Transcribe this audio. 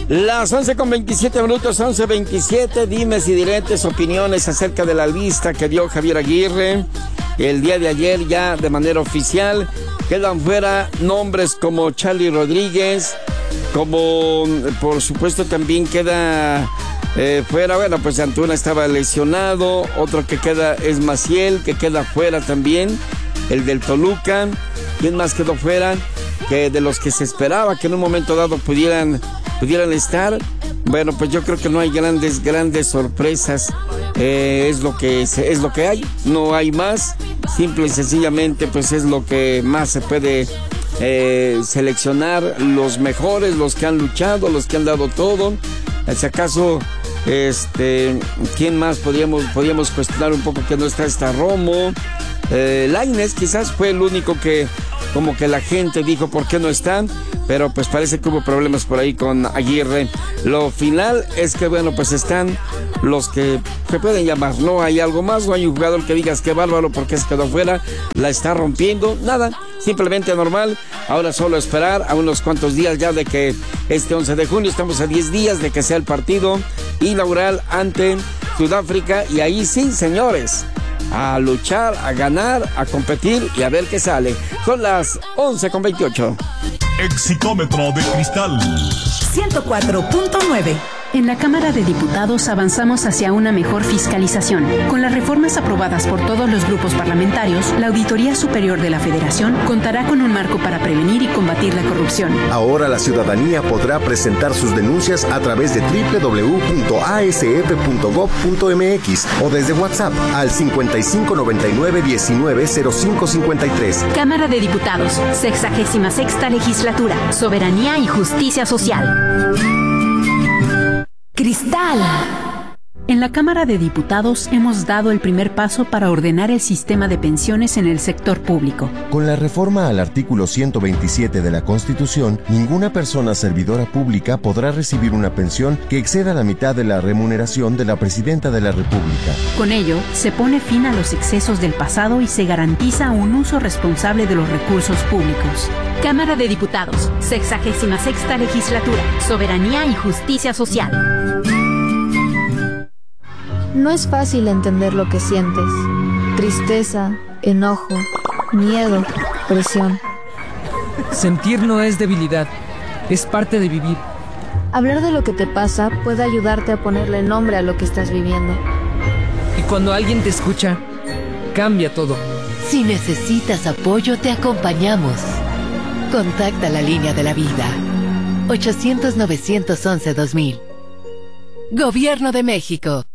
Las 11:27, 11:27, dimes y diretes, opiniones acerca de la lista que dio Javier Aguirre. El día de ayer ya de manera oficial quedan fuera nombres como Charly Rodríguez, como por supuesto también queda fuera, bueno, pues Antuna estaba lesionado, otro que queda es Maciel, que queda fuera también, el del Toluca. ¿Quién más quedó fuera? Que de los que se esperaba que en un momento dado pudieran estar. Bueno, pues yo creo que no hay grandes sorpresas. Es lo que hay, no hay más. Simple y sencillamente pues es lo que más se puede seleccionar, los mejores, los que han luchado, los que han dado todo. Si acaso ¿quién más podríamos cuestionar un poco que no está Romo? Lainez quizás fue el único que como que la gente dijo por qué no están, pero pues parece que hubo problemas por ahí con Aguirre. Lo final es que bueno, pues están los que se pueden llamar, no hay algo más, no hay un jugador que digas que bárbaro porque se quedó fuera, la está rompiendo, nada, simplemente normal. Ahora solo esperar a unos cuantos días ya de que este 11 de junio, estamos a 10 días de que sea el partido inaugural ante Sudáfrica, y ahí sí, señores, a luchar, a ganar, a competir y a ver qué sale. Son las 11:28. Exicómetro de cristal 104.9. En la Cámara de Diputados avanzamos hacia una mejor fiscalización. Con las reformas aprobadas por todos los grupos parlamentarios, la Auditoría Superior de la Federación contará con un marco para prevenir y combatir la corrupción. Ahora la ciudadanía podrá presentar sus denuncias a través de www.asf.gov.mx o desde WhatsApp al 5599-190553. Cámara de Diputados, 66ª Legislatura, Soberanía y Justicia Social. Cristal. En la Cámara de Diputados hemos dado el primer paso para ordenar el sistema de pensiones en el sector público. Con la reforma al artículo 127 de la Constitución, ninguna persona servidora pública podrá recibir una pensión que exceda la mitad de la remuneración de la Presidenta de la República. Con ello, se pone fin a los excesos del pasado y se garantiza un uso responsable de los recursos públicos. Cámara de Diputados, 66ª Legislatura, Soberanía y Justicia Social. No es fácil entender lo que sientes. Tristeza, enojo, miedo, presión. Sentir no es debilidad, es parte de vivir. Hablar de lo que te pasa puede ayudarte a ponerle nombre a lo que estás viviendo. Y cuando alguien te escucha, cambia todo. Si necesitas apoyo, te acompañamos. Contacta la línea de la vida. 800-911-2000. Gobierno de México.